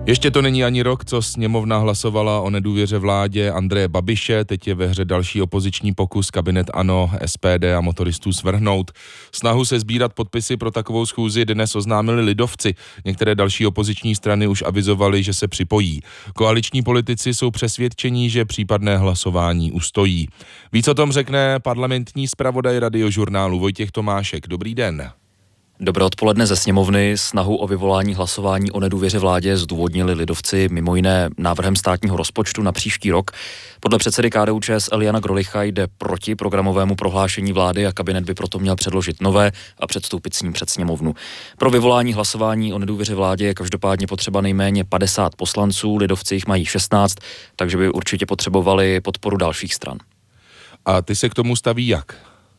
Ještě to není ani rok, co sněmovna hlasovala o nedůvěře vládě Andreje Babiše, teď je ve hře další opoziční pokus kabinet ANO, SPD a motoristů svrhnout. Snahu se sbírat podpisy pro takovou schůzi dnes oznámili lidovci. Některé další opoziční strany už avizovaly, že se připojí. Koaliční politici jsou přesvědčení, že případné hlasování ustojí. Víc o tom řekne parlamentní zpravodaj Radiožurnálu Vojtěch Tomášek. Dobrý den. Dobré odpoledne ze sněmovny. Snahu o vyvolání hlasování o nedůvěře vládě zdůvodnili lidovci mimo jiné návrhem státního rozpočtu na příští rok. Podle předsedy KDU-ČSL Jana Grolicha jde proti programovému prohlášení vlády a kabinet by proto měl předložit nové a předstoupit s ním před sněmovnu. Pro vyvolání hlasování o nedůvěře vládě je každopádně potřeba nejméně 50 poslanců, lidovci jich mají 16, takže by určitě potřebovali podporu dalších stran. A ty se k tomu staví jak?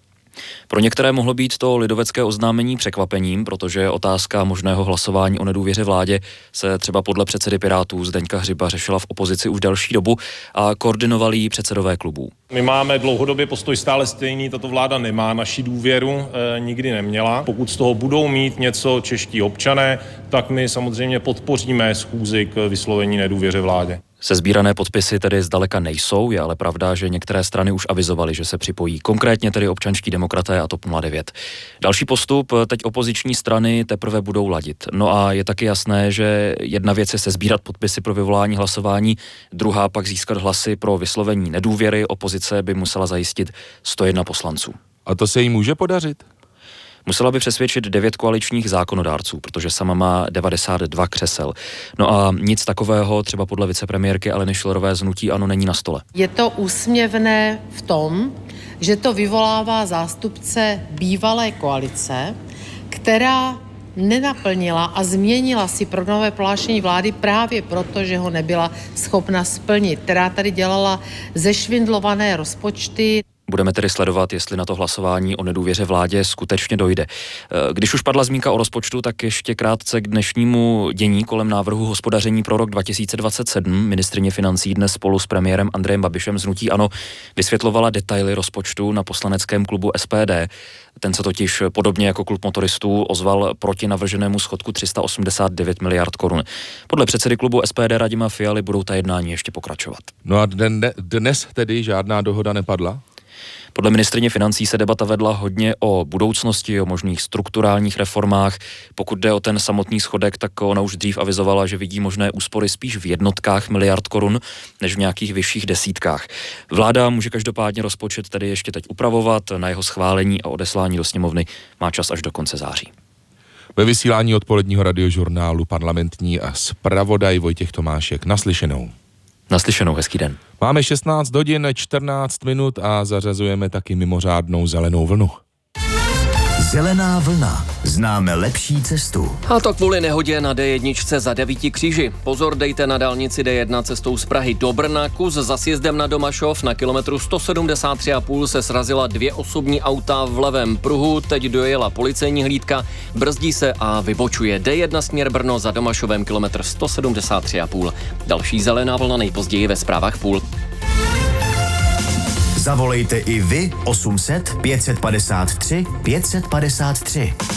Pro některé mohlo být to lidovecké oznámení překvapením, protože otázka možného hlasování o nedůvěře vládě se třeba podle předsedy Pirátů Zdeňka Hřiba řešila v opozici už delší dobu a koordinovali ji předsedové klubů. My máme dlouhodobě postoj stále stejný, tato vláda nemá naši důvěru, nikdy neměla. Pokud z toho budou mít něco čeští občané, tak my samozřejmě podpoříme schůzi k vyslovení nedůvěře vládě. Sesbírané podpisy tedy zdaleka nejsou, je ale pravda, že některé strany už avizovaly, že se připojí, konkrétně tedy Občanští demokraté a TOP 09. Další postup teď opoziční strany teprve budou ladit. No a je taky jasné, že jedna věc je sesbírat podpisy pro vyvolání hlasování, druhá pak získat hlasy pro vyslovení nedůvěry. Opozice by musela zajistit 101 poslanců. A to se jí může podařit? Musela by přesvědčit 9 koaličních zákonodárců, protože sama má 92 křesel. No a nic takového třeba podle vicepremiérky Aleny Schillerové z hnutí ANO není na stole. Je to úsměvné v tom, že to vyvolává zástupce bývalé koalice, která nenaplnila a změnila si programové prohlášení vlády právě proto, že ho nebyla schopna splnit, která tady dělala zešvindlované rozpočty. Budeme tedy sledovat, jestli na to hlasování o nedůvěře vládě skutečně dojde. Když už padla zmínka o rozpočtu, tak ještě krátce k dnešnímu dění kolem návrhu hospodaření pro rok 2027. Ministryně financí dnes spolu s premiérem Andrejem Babišem z hnutí ANO vysvětlovala detaily rozpočtu na poslaneckém klubu SPD. Ten se totiž podobně jako klub motoristů ozval proti navrženému schodku 389 miliard korun. Podle předsedy klubu SPD Radima Fialy budou ta jednání ještě pokračovat. No a dnes tedy žádná dohoda nepadla? Podle ministryně financí se debata vedla hodně o budoucnosti, o možných strukturálních reformách. Pokud jde o ten samotný schodek, tak ona už dřív avizovala, že vidí možné úspory spíš v jednotkách miliard korun, než v nějakých vyšších desítkách. Vláda může každopádně rozpočet tedy ještě teď upravovat, na jeho schválení a odeslání do sněmovny má čas až do konce září. Ve vysílání odpoledního Radiožurnálu parlamentní a zpravodaj Vojtěch Tomášek. Naslyšenou. Naslyšenou, hezký den. Máme 16 hodin 14 minut a zařazujeme taky mimořádnou zelenou vlnu. Zelená vlna. Známe lepší cestu. A to kvůli nehodě na D1 za 9 kříži. Pozor, dejte na dálnici D1 cestou z Prahy do Brna, kus za sjezdem na Domašov. Na kilometru 173,5 se srazila 2 osobní auta v levém pruhu. Teď dojela policejní hlídka, brzdí se a vybočuje. D1 směr Brno za Domašovem, kilometr 173,5. Další zelená vlna nejpozději ve zprávách půl. Zavolejte i vy 800 553 553.